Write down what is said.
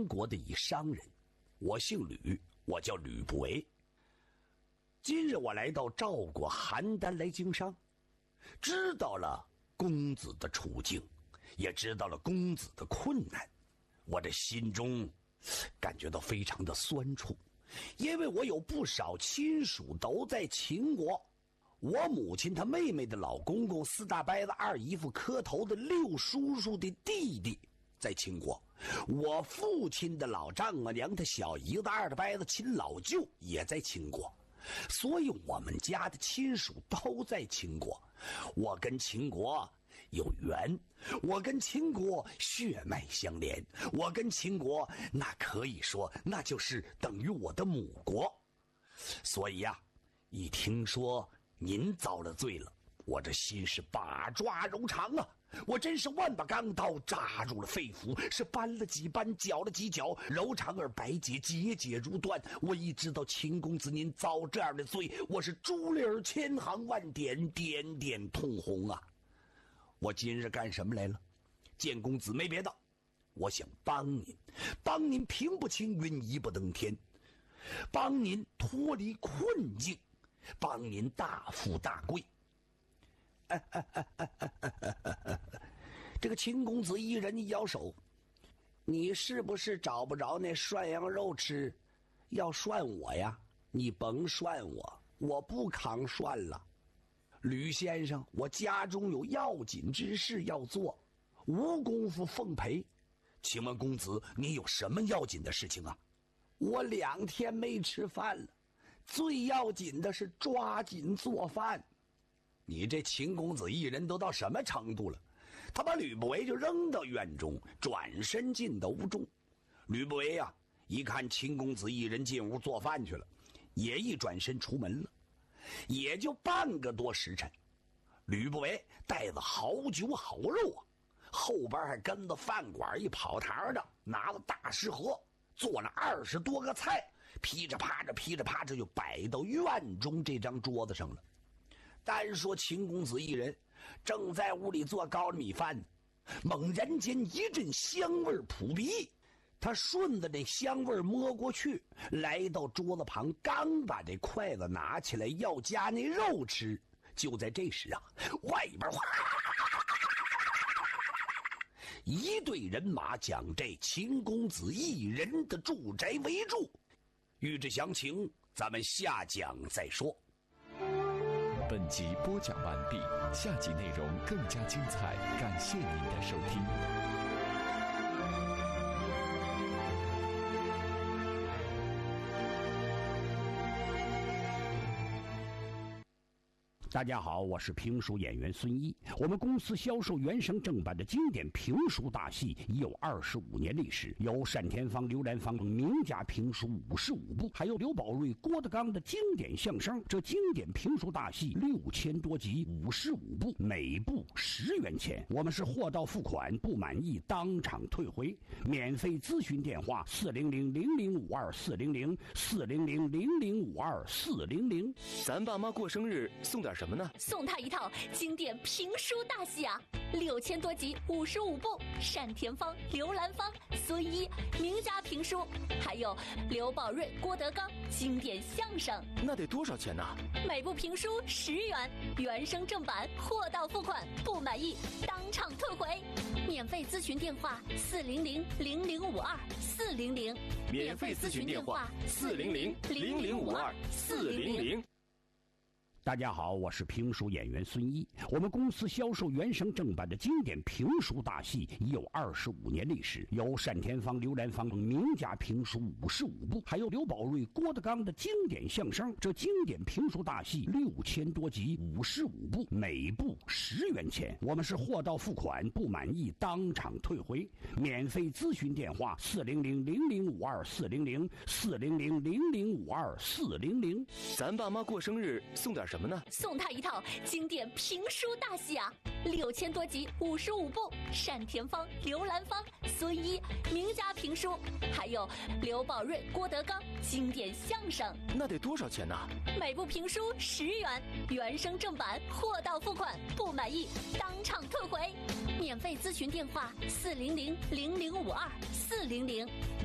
秦国的一商人，我姓吕，我叫吕不韦。今日我来到赵国邯郸来经商，知道了公子的处境，也知道了公子的困难，我这心中感觉到非常的酸楚，因为我有不少亲属都在秦国。我母亲她妹妹的老公公四大伯子二姨夫磕头的六叔叔的弟弟在秦国，我父亲的老丈母娘他小姨子二大伯子亲老舅也在秦国，所以我们家的亲属都在秦国。我跟秦国有缘，我跟秦国血脉相连，我跟秦国那可以说那就是等于我的母国。所以呀，一听说您遭了罪了，我这心是八抓柔肠啊，我真是万把钢刀扎入了肺腑，是扳了几扳，绞了几绞，柔肠而百结，节节如断。我一知道秦公子您遭这样的罪，我是珠泪儿千行万点，点点通红啊。我今日干什么来了？见公子没别的，我想帮您平步青云，一步登天，帮您脱离困境，帮您大富大贵。这个秦公子一人一摇手，你是不是找不着那涮羊肉吃？要涮我呀，你甭涮我，我不扛涮了。吕先生，我家中有要紧之事要做，无功夫奉陪。请问公子，你有什么要紧的事情啊？我2天没吃饭了，最要紧的是抓紧做饭。你这秦公子一人都到什么程度了？他把吕不韦就扔到院中，转身进到屋中。吕不韦呀，一看秦公子一人进屋做饭去了，也一转身出门了。也就半个多时辰，吕不韦带着好酒好肉啊，后边还跟着饭馆一跑堂的，拿了大食盒，做了20多个菜，噼里啪啦就摆到院中这张桌子上了。单说秦公子一人正在屋里做高米饭，猛然间一阵香味扑鼻，他顺着这香味摸过去，来到桌子旁，刚把这筷子拿起来要夹那肉吃，就在这时啊，外边哗一队人马将这秦公子一人的住宅围住。欲知详情，咱们下讲再说。 本集播讲完毕，下集内容更加精彩，感谢您的收听。 大家好，我是评书演员孙一。我们公司销售原声正版的经典评书大戏已有25年历史，有单田芳、刘兰芳名家评书55部，还有刘宝瑞、郭德纲的经典相声。这经典评书大戏6000多集，55部，每部10元钱。我们是货到付款，不满意当场退回。免费咨询电话400-0052-400，400-0052-400。 咱爸妈过生日送点什么呢？ 送他一套经典评书大戏啊，6000多集，55部，单田芳、刘兰芳、孙一名家评书，还有刘宝瑞、郭德纲经典相声。 那得多少钱呢？ 每部评书10元，原声正版，货到付款，不满意当场退回。免费咨询电话400-0052-400， 免费咨询电话400-0052-400。 大家好，我是评书演员孙一。我们公司销售原声正版的经典评书大戏已有25年历史，有单田芳、刘兰芳名家评书55部，还有刘宝瑞、郭德纲的经典相声。这经典评书大戏6000多集，55部，每部10元钱。我们是货到付款，不满意当场退回。免费咨询电话400-0052-400， 400-0052-400。 咱爸妈过生日送点什么呢？ 送他一套经典评书大戏啊，6000多集，55部，单田芳、刘兰芳、孙一名家评书，还有刘宝瑞、郭德纲经典相声。 那得多少钱呢？ 每部评书10元，原声正版，货到付款，不满意当场退回。免费咨询电话400-0052-400。